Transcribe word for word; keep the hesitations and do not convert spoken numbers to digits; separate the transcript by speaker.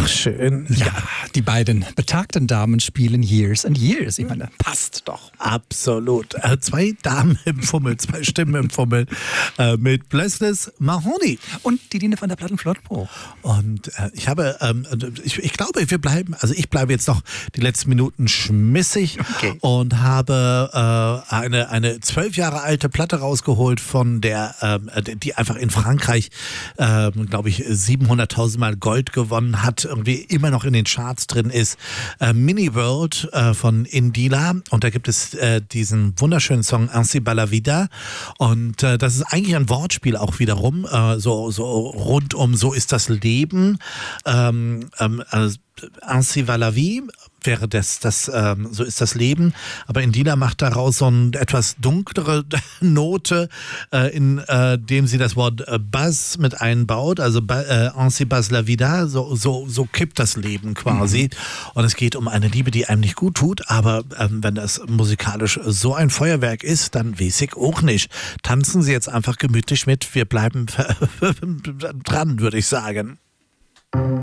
Speaker 1: Ach, schön.
Speaker 2: Ja, die beiden betagten Damen spielen Years and Years. Ich meine, passt doch.
Speaker 1: Absolut. Äh, zwei Damen im Fummel, zwei Stimmen im Fummel äh, mit Blessless Mahoney.
Speaker 2: Und die Dine von der Plattenflottbruch.
Speaker 1: Und äh, ich habe, ähm, ich, ich glaube, wir bleiben, also ich bleibe jetzt noch die letzten Minuten schmissig
Speaker 2: Okay.
Speaker 1: und habe äh, eine, eine zwölf Jahre alte Platte rausgeholt von der, ähm, die einfach in Frankreich, ähm, glaube ich, siebenhunderttausend Mal Gold gewonnen hat, irgendwie immer noch in den Charts drin ist. Äh, Mini World äh, von Indila. Und da gibt es äh, diesen wunderschönen Song Ainsi va la vida. Und äh, das ist eigentlich ein Wortspiel auch wiederum, äh, so, so rund um so ist das Leben. Ähm, ähm, also, Ainsi va la vie wäre das, das ähm, so ist das Leben. Aber Indila macht daraus so eine etwas dunklere Note, äh, in äh, dem sie das Wort äh, Buzz mit einbaut. Also äh, Ainsi buzz la vida, so, so, so kippt das Leben quasi. Mhm. Und es geht um eine Liebe, die einem nicht gut tut. Aber ähm, wenn das musikalisch so ein Feuerwerk ist, dann weiß ich auch nicht. Tanzen Sie jetzt einfach gemütlich mit. Wir bleiben dran, würde ich sagen.